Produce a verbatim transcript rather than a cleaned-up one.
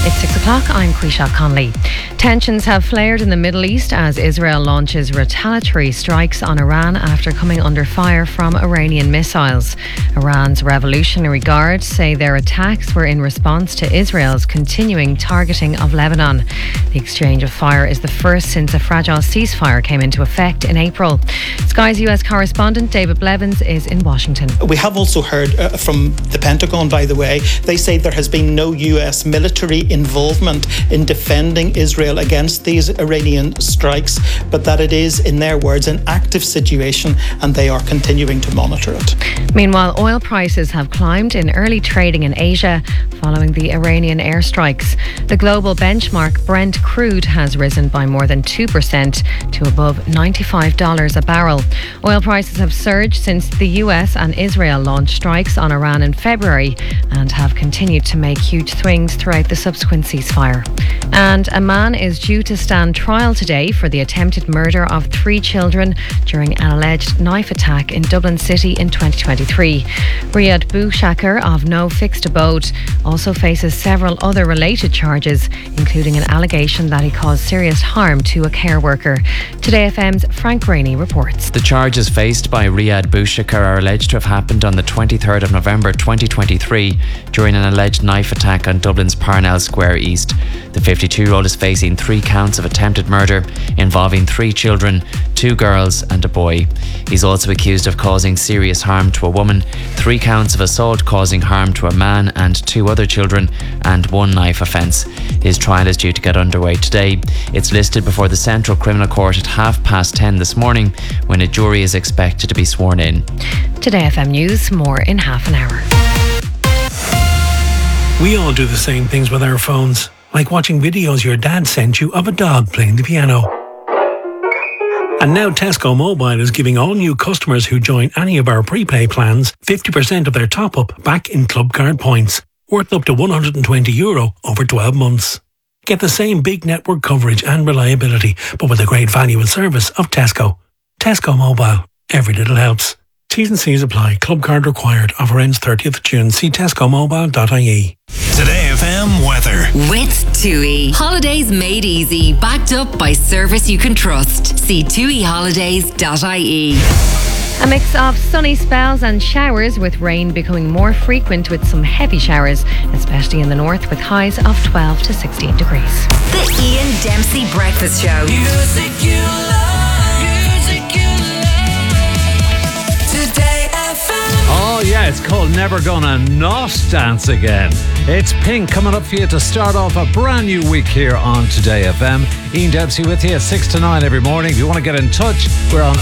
It's six o'clock. I'm Quisha Conley. Tensions have flared in the Middle East as Israel launches retaliatory strikes on Iran after coming under fire from Iranian missiles. Iran's Revolutionary Guard say their attacks were in response to Israel's continuing targeting of Lebanon. The exchange of fire is the first since a fragile ceasefire came into effect in April. Sky's U S correspondent David Blevins is in Washington. We have also heard uh, from the Pentagon, by the way, they say there has been no U S military involvement in defending Israel against these Iranian strikes, but that it is, in their words, an active situation and they are continuing to monitor it. Meanwhile, oil prices have climbed in early trading in Asia following the Iranian airstrikes. The global benchmark Brent crude has risen by more than two percent to above ninety-five dollars a barrel. Oil prices have surged since the U S and Israel launched strikes on Iran in February and have continued to make huge swings throughout the subsequent ceasefire. And a man is due to stand trial today for the attempted murder of three children during an alleged knife attack in Dublin City in twenty twenty-three. Riyad Boushakar, of no fixed abode, also faces several other related charges, including an allegation that he caused serious harm to a care worker. Today F M's Frank Rainey reports. The charges faced by Riyad Boushakar are alleged to have happened on the twenty-third of November twenty twenty-three during an alleged knife attack on Dublin's Parnell Square East. The fifty-two-year-old is facing three counts of attempted murder involving three children, two girls and a boy. He's also accused of causing serious harm to a woman, three counts of assault causing harm to a man and two other children, and one knife offence. His trial is due to get underway today. It's listed before the Central Criminal Court at half past ten this morning, when a jury is expected to be sworn in. Today F M News, more in half an hour. We all do the same things with our phones, like watching videos your dad sent you of a dog playing the piano. And now Tesco Mobile is giving all new customers who join any of our prepay plans fifty percent of their top-up back in club card points, worth up to one hundred twenty euro over twelve months. Get the same big network coverage and reliability, but with the great value and service of Tesco. Tesco Mobile. Every little helps. T's and C's apply. Club card required. Offer ends thirtieth of June. See tesco mobile dot I E. Today F M weather. With TUI. Holidays made easy. Backed up by service you can trust. See tui holidays dot I E. A mix of sunny spells and showers, with rain becoming more frequent with some heavy showers, especially in the north, with highs of twelve to sixteen degrees. The Ian Dempsey Breakfast Show. Music you love, music you love. Today F M. Oh yeah, it's called Never Gonna Not Dance Again. It's Pink coming up for you to start off a brand new week here on Today F M. Ian Dempsey with you at six to nine every morning. If you want to get in touch, we're on